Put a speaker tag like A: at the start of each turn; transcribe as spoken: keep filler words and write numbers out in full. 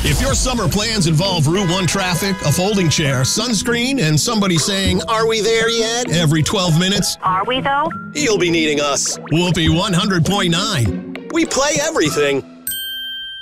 A: If your summer plans involve Route one traffic, a folding chair, sunscreen, and somebody saying, "Are we there yet?" every twelve minutes,
B: Are we, though?
A: you'll be needing us. Whoopee one hundred point nine. We play everything.